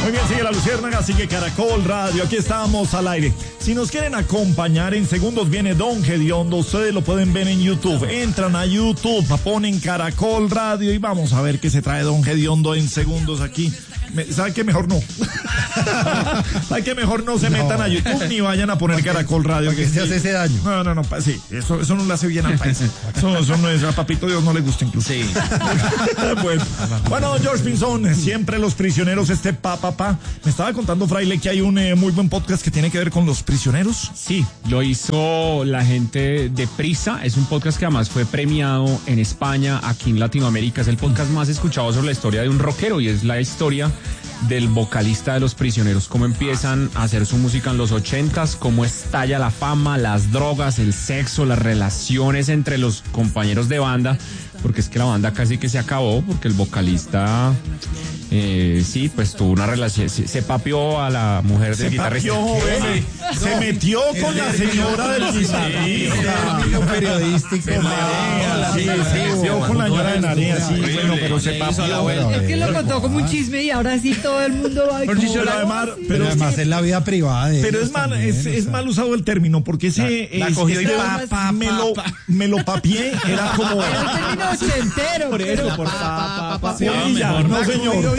Muy bien, sigue La Luciérnaga, sigue Caracol Radio, aquí estamos al aire. Si nos quieren acompañar, en segundos viene Don Gediondo, ustedes lo pueden ver en YouTube. Entran a YouTube, ponen Caracol Radio y vamos a ver qué se trae Don Gediondo en segundos aquí. ¿Sabe qué? Mejor no. ¿Sabe qué? Mejor no se metan a YouTube ni vayan a poner Caracol Radio. Que se hace ese daño. No, sí, eso no le hace bien al país. Eso no es, a Papito Dios no le gusta incluso. Sí. Bueno, George Pinzón, siempre los prisioneros, Me estaba contando, Fraile, que hay un muy buen podcast que tiene que ver con los prisioneros. Sí, lo hizo la gente de Prisa, es un podcast que además fue premiado en España, aquí en Latinoamérica, es el podcast más escuchado sobre la historia de un rockero y es la historia del vocalista de Los Prisioneros, cómo empiezan a hacer su música en los 80s, cómo estalla la fama, las drogas, el sexo, las relaciones entre los compañeros de banda, porque es que la banda casi que se acabó, porque el vocalista, sí, pues tuvo una relación, se papió a la mujer del guitarrista. Se metió con la señora del guitarrista. Periodístico. Se metió con la señora de Narea, sí, bueno, pero se papió. Es que lo contó como un chisme y ahora sí todo el mundo va a Pero además es la vida privada de pero ellos es mal usado el término, porque ese la cogió y me lo papié, era como el término ochentero. Por eso, por sí, ya, no señor,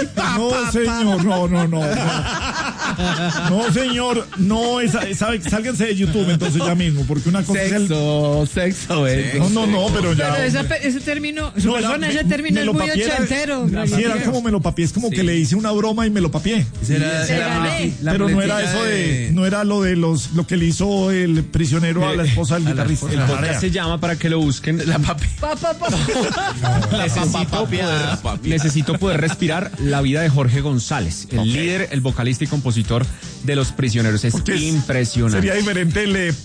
no señor, no, sálganse de YouTube entonces ya mismo, porque una cosa Sexo. No, pero ya. Pero ese término, ese término es muy ochentero. Sí, era como me lo papié, es como que le hice una broma y me lo papié. Pero no era eso no era lo de lo que le hizo el prisionero a la esposa del guitarrista. El podcast se llama, para que lo busquen, La Papi. Necesito poder respirar, la vida de Jorge González, el líder, el vocalista y compositor de Los Prisioneros. Es impresionante. Sería diferente el de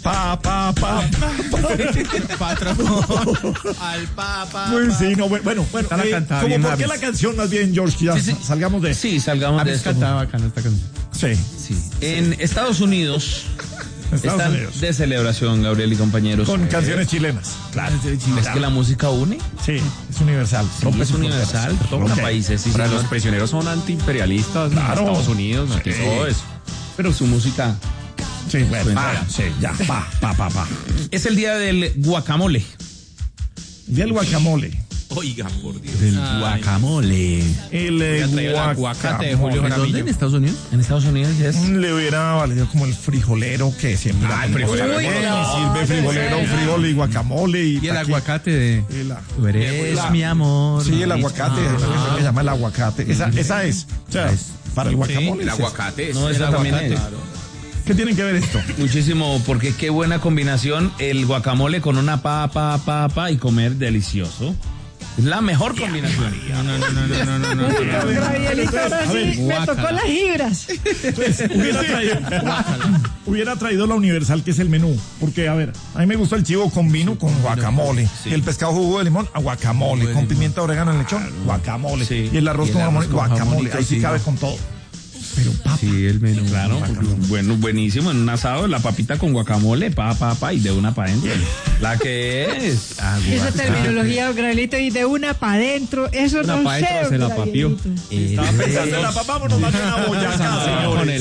Al papa. Pues sí, no, bueno, ¿por qué la canción más bien, George? Ya salgamos de. Sí, salgamos de esto. Cantaba bacana esta canción. Sí. En Estados Unidos están de celebración, Gabriel y compañeros. Con canciones chilenas. Claro. Es que la música une. Sí, es universal. Es universal. Todos países. Para Los Prisioneros son antiimperialistas, claro. Estados Unidos, todo eso. Pero su música. Sí, bueno, ya. Es el día del guacamole. Día del guacamole. Oiga, por Dios. Del guacamole. El aguacate de Julio Jaramillo. ¿Dónde? ¿En Estados Unidos? En Estados Unidos es. Le hubiera valido como el frijolero que siempre. El frijolero. Sirve frijolero, frijol y guacamole. Y el aguacate de. Tú eres mi amor. Sí, el aguacate. Se llama el aguacate. Esa es. O sea, para el guacamole. El aguacate. No, esa también es. ¿Qué tiene que ver esto? Muchísimo, porque qué buena combinación el guacamole con una papa y comer delicioso. Es la mejor combinación. No. Gabrielito, ahora sí me tocó las fibras. Pues, hubiera traído la universal, que es el menú. Porque, a ver, a mí me gusta el chivo con vino, con guacamole. Sí. El pescado jugo de limón, a guacamole. Con pimienta, orégano, lechón, guacamole. Sí. Y el arroz con jamón, guacamole. Ahí sí cabe con todo. Pero papa. Sí, el menú. Claro, bueno, buenísimo. En un asado, la papita con guacamole, y de una para adentro. La que es. Esa terminología, Gabrielito, y de una para adentro, eso Una no pa' sé. dentro se la papió. Estaba pensando en la papa, vámonos más de una boyaca, señores.